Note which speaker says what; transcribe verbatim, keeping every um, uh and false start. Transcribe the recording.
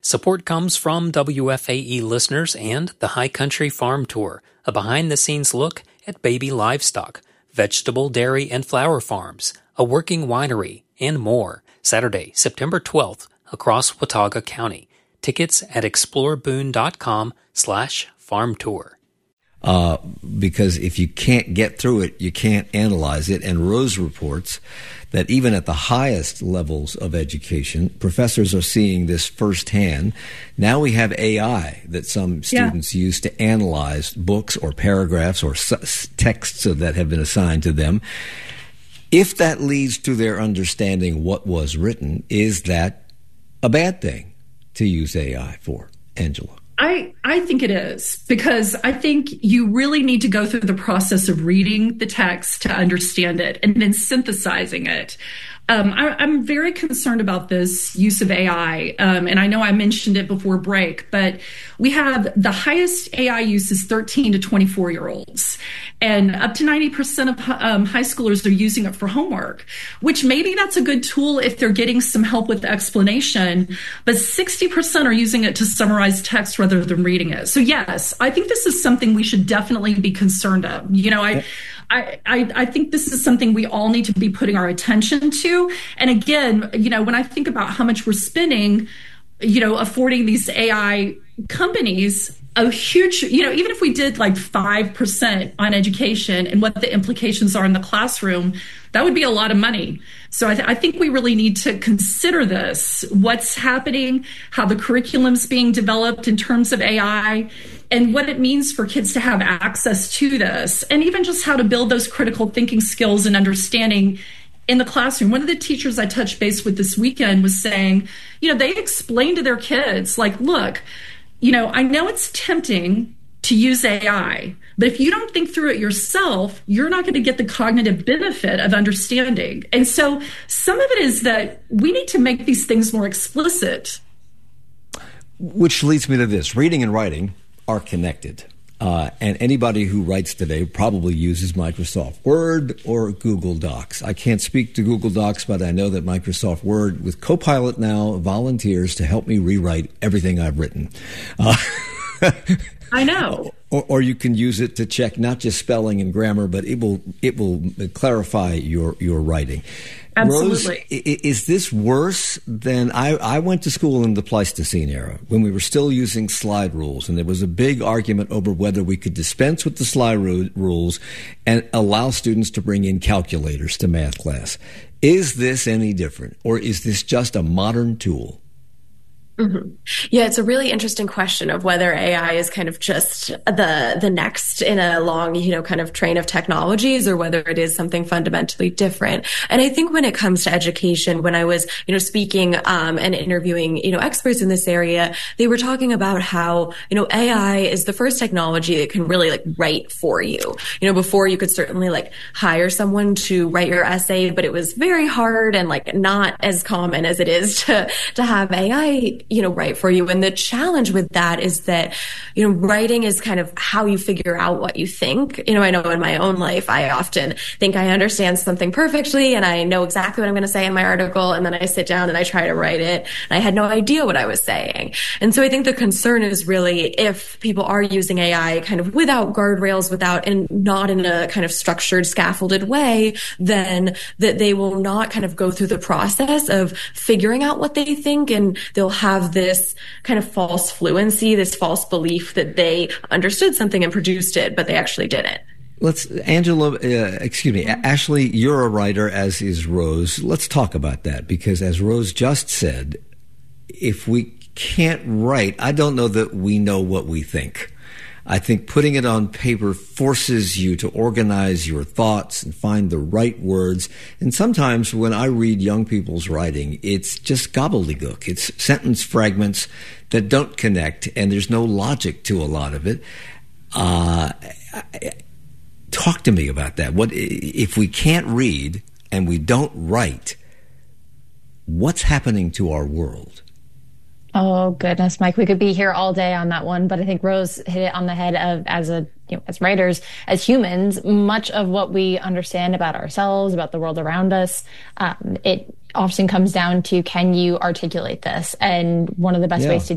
Speaker 1: Support comes from W F A E listeners and the High Country Farm Tour, a behind-the-scenes look at baby livestock, vegetable, dairy, and flower farms, a working winery, and more. Saturday, September twelfth, across Watauga County. Tickets at exploreboone.com slash farm tour.
Speaker 2: Uh, because if you can't get through it, you can't analyze it. And Rose reports that even at the highest levels of education, professors are seeing this firsthand. Now we have A I that some students yeah. use to analyze books or paragraphs or texts that have been assigned to them. If that leads to their understanding what was written, is that a bad thing to use A I for, Angela?
Speaker 3: I, I think it is, because I think you really need to go through the process of reading the text to understand it and then synthesizing it. Um, I, I'm very concerned about this use of A I, um, and I know I mentioned it before break, but we have the highest A I use is thirteen to twenty-four year olds, and up to ninety percent of um, high schoolers are using it for homework, which maybe that's a good tool if they're getting some help with the explanation, but sixty percent are using it to summarize text rather than reading it. So yes, I think this is something we should definitely be concerned of. You know, I, I, I, I think this is something we all need to be putting our attention to. And again, you know, when I think about how much we're spending, you know, affording these A I companies a huge, you know, even if we did like five percent on education and what the implications are in the classroom, that would be a lot of money. So I, th- I think we really need to consider this, what's happening, how the curriculum's being developed in terms of A I, and what it means for kids to have access to this, and even just how to build those critical thinking skills and understanding in the classroom. One of the teachers I touched base with this weekend was saying, you know, they explained to their kids, like, look, you know, I know it's tempting to use A I, but if you don't think through it yourself, you're not going to get the cognitive benefit of understanding. And so some of it is that we need to make these things more explicit.
Speaker 2: Which leads me to this. Reading and writing are connected. Uh, and anybody who writes today probably uses Microsoft Word or Google Docs. I can't speak to Google Docs, but I know that Microsoft Word with Copilot now volunteers to help me rewrite everything I've written. Uh,
Speaker 3: I know.
Speaker 2: Or, or you can use it to check not just spelling and grammar, but it will it will clarify your, your writing.
Speaker 3: Absolutely.
Speaker 2: Rose, is this worse than I, I went to school in the Pleistocene era when we were still using slide rules, and there was a big argument over whether we could dispense with the slide rules and allow students to bring in calculators to math class. Is this any different, or is this just a modern tool?
Speaker 4: Mm-hmm. Yeah, it's a really interesting question of whether A I is kind of just the the next in a long, you know, kind of train of technologies, or whether it is something fundamentally different. And I think when it comes to education, when I was, you know, speaking um, and interviewing, you know, experts in this area, they were talking about how, you know, A I is the first technology that can really like write for you. You know, before you could certainly like hire someone to write your essay, but it was very hard and like not as common as it is to to have A I, you know, write for you. And the challenge with that is that, you know, writing is kind of how you figure out what you think. You know, I know in my own life, I often think I understand something perfectly and I know exactly what I'm going to say in my article. And then I sit down and I try to write it and I had no idea what I was saying. And so I think the concern is really if people are using A I kind of without guardrails, without, and not in a kind of structured, scaffolded way, then that they will not kind of go through the process of figuring out what they think, and they'll have this kind of false fluency, this false belief that they understood something and produced it, but they actually didn't.
Speaker 2: Let's, Angela, uh, excuse me, Ashley, you're a writer, as is Rose. Let's talk about that, because as Rose just said, if we can't write, I don't know that we know what we think. I think putting it on paper forces you to organize your thoughts and find the right words. And sometimes when I read young people's writing, it's just gobbledygook. It's sentence fragments that don't connect, and there's no logic to a lot of it. Uh, talk to me about that. What if we can't read and we don't write? What's happening to our world?
Speaker 5: Oh, goodness, Mike, we could be here all day on that one. But I think Rose hit it on the head of, as a, you know, as writers, as humans, much of what we understand about ourselves, about the world around us, um, it often comes down to, can you articulate this? And one of the best
Speaker 2: yeah.
Speaker 5: ways to